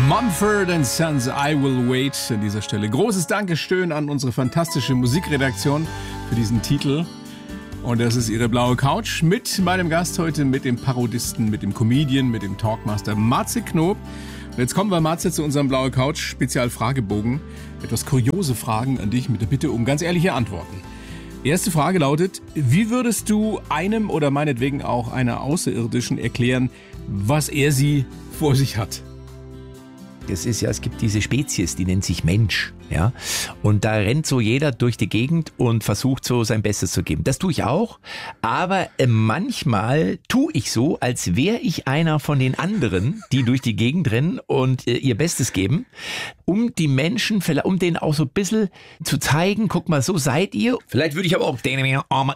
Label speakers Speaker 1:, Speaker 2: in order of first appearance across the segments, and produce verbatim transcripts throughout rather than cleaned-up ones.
Speaker 1: Mumford and Sons, I Will Wait. An dieser Stelle großes Dankeschön an unsere fantastische Musikredaktion für diesen Titel. Und das ist ihre blaue Couch mit meinem Gast heute, mit dem Parodisten, mit dem Comedian, mit dem Talkmaster Matze Knob. Und jetzt kommen wir, Matze, zu unserem blaue Couch Spezialfragebogen. Etwas kuriose Fragen an dich mit der Bitte um ganz ehrliche Antworten. Erste Frage lautet: Wie würdest du einem oder meinetwegen auch einer Außerirdischen erklären, was er sie vor sich hat?
Speaker 2: Das ist ja, es gibt diese Spezies, die nennt sich Mensch, ja. Und da rennt so jeder durch die Gegend und versucht so sein Bestes zu geben. Das tue ich auch, aber äh, manchmal tue ich so, als wäre ich einer von den anderen, die durch die Gegend rennen und äh, ihr Bestes geben, um die Menschen, um denen auch so ein bisschen zu zeigen, guck mal, so seid ihr. Vielleicht würde ich aber auch... Vielleicht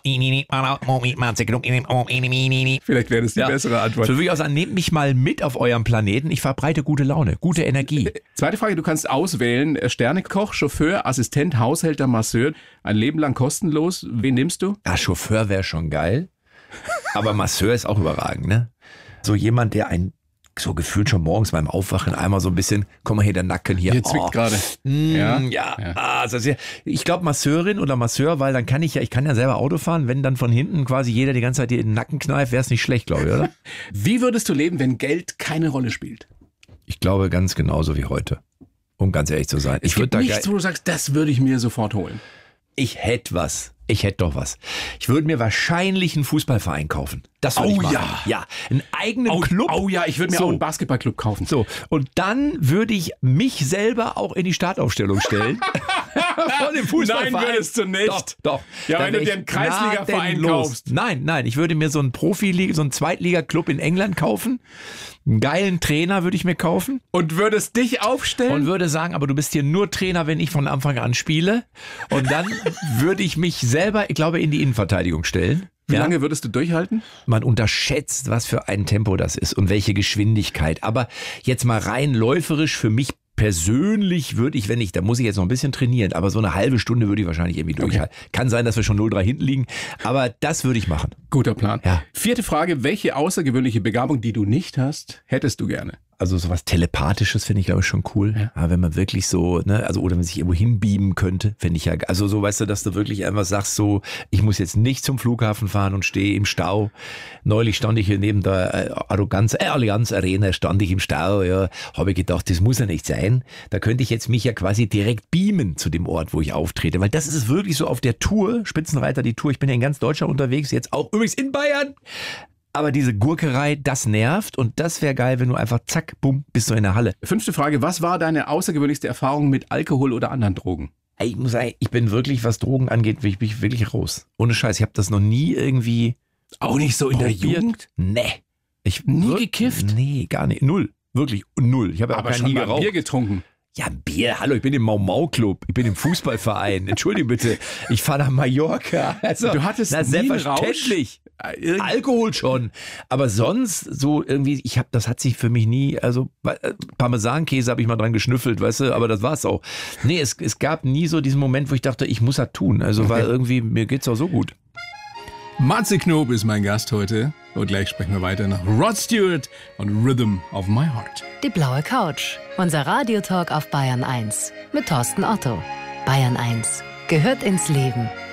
Speaker 1: wäre das die ja. bessere Antwort.
Speaker 2: So würde ich auch sagen, nehmt mich mal mit auf eurem Planeten, ich verbreite gute Laune, gute Energie.
Speaker 1: Zweite Frage, du kannst auswählen, Sternekoch, Chauffeur, Assistent, Haushälter, Masseur, ein Leben lang kostenlos. Wen nimmst du?
Speaker 2: Ja, Chauffeur wäre schon geil, aber Masseur ist auch überragend, ne? So jemand, der ein so gefühlt schon morgens beim Aufwachen einmal so ein bisschen, komm mal hier, der Nacken hier.
Speaker 1: Hier zwickt
Speaker 2: oh.
Speaker 1: gerade.
Speaker 2: Mm,
Speaker 1: ja.
Speaker 2: Ja, ja. Ah, das ist, ich glaube Masseurin oder Masseur, weil dann kann ich ja, ich kann ja selber Auto fahren, wenn dann von hinten quasi jeder die ganze Zeit den Nacken kneift, wäre es nicht schlecht, glaube ich, oder?
Speaker 1: Wie würdest du leben, wenn Geld keine Rolle spielt?
Speaker 2: Ich glaube ganz genauso wie heute, um ganz ehrlich zu sein.
Speaker 1: Es
Speaker 2: ich
Speaker 1: gibt
Speaker 2: da
Speaker 1: nichts, wo du sagst, das würde ich mir sofort holen.
Speaker 2: Ich hätte was. Ich hätte doch was. Ich würde mir wahrscheinlich einen Fußballverein kaufen. Das würde
Speaker 1: oh
Speaker 2: ich machen.
Speaker 1: ja.
Speaker 2: Ja, einen eigenen
Speaker 1: oh,
Speaker 2: Club.
Speaker 1: Oh ja, ich würde mir
Speaker 2: so.
Speaker 1: auch einen Basketballclub kaufen.
Speaker 2: So, und dann würde ich mich selber auch in die Startaufstellung stellen. Von dem Fußballverein.
Speaker 1: Nein, würdest du nicht.
Speaker 2: Doch, doch.
Speaker 1: Ja,
Speaker 2: Dann
Speaker 1: wenn du dir einen Kreisliga-Verein kaufst.
Speaker 2: Nein, nein, ich würde mir so einen Profiliga, so einen Zweitliga-Club in England kaufen. Einen geilen Trainer würde ich mir kaufen.
Speaker 1: Und würdest dich aufstellen?
Speaker 2: Und würde sagen, aber du bist hier nur Trainer, wenn ich von Anfang an spiele. Und dann würde ich mich selber, ich glaube, in die Innenverteidigung stellen.
Speaker 1: Wie
Speaker 2: ja?
Speaker 1: lange würdest du durchhalten?
Speaker 2: Man unterschätzt, was für ein Tempo das ist und welche Geschwindigkeit. Aber jetzt mal rein läuferisch für mich persönlich würde ich, wenn ich, da muss ich jetzt noch ein bisschen trainieren, aber so eine halbe Stunde würde ich wahrscheinlich irgendwie durchhalten. Okay. Kann sein, dass wir schon null drei hinten liegen, aber das würde ich machen.
Speaker 1: Guter Plan.
Speaker 2: Ja.
Speaker 1: Vierte Frage: Welche außergewöhnliche Begabung, die du nicht hast, hättest du gerne?
Speaker 2: Also sowas Telepathisches finde ich, glaube ich, schon cool. Ja. Ja, wenn man wirklich so, ne, also oder wenn man sich irgendwo hinbeamen könnte, finde ich ja, also so, weißt du, dass du wirklich einfach sagst so, ich muss jetzt nicht zum Flughafen fahren und stehe im Stau. Neulich stand ich hier neben der Arroganz, äh, Allianz Arena, stand ich im Stau, ja, habe ich gedacht, das muss ja nicht sein. Da könnte ich jetzt mich ja quasi direkt beamen zu dem Ort, wo ich auftrete, weil das ist wirklich so auf der Tour, Spitzenreiter die Tour, ich bin ja in ganz Deutschland unterwegs, jetzt auch übrigens in Bayern. Aber diese Gurkerei, das nervt und das wäre geil, wenn du einfach zack, bumm, bist du in der Halle.
Speaker 1: Fünfte Frage: Was war deine außergewöhnlichste Erfahrung mit Alkohol oder anderen Drogen?
Speaker 2: Ich muss sagen, ich bin wirklich, was Drogen angeht, bin ich wirklich raus. Ohne Scheiß, ich habe das noch nie irgendwie...
Speaker 1: Auch nicht so in
Speaker 2: probiert.
Speaker 1: Der Jugend?
Speaker 2: Nee. Ich,
Speaker 1: nie gekifft?
Speaker 2: Nee, gar nicht. Null. Wirklich null. Ich habe
Speaker 1: aber
Speaker 2: auch
Speaker 1: schon
Speaker 2: nie
Speaker 1: mal
Speaker 2: geraucht.
Speaker 1: Bier getrunken.
Speaker 2: Ja, Bier, hallo, ich bin im Mau-Mau-Club, ich bin im Fußballverein, entschuldige bitte, ich fahre nach Mallorca. Also,
Speaker 1: du hattest
Speaker 2: na,
Speaker 1: nie
Speaker 2: selbstverständlich. Irgend- Alkohol schon, aber sonst so irgendwie, ich habe, das hat sich für mich nie, also Parmesankäse habe ich mal dran geschnüffelt, weißt du, aber das war's auch. Nee, es, es gab nie so diesen Moment, wo ich dachte, ich muss das tun, also okay. Weil irgendwie, mir geht's auch so gut.
Speaker 1: Matze Knob ist mein Gast heute und gleich sprechen wir weiter nach Rod Stewart und Rhythm of My Heart.
Speaker 3: Die blaue Couch, unser Radiotalk auf Bayern eins mit Thorsten Otto. Bayern eins gehört ins Leben.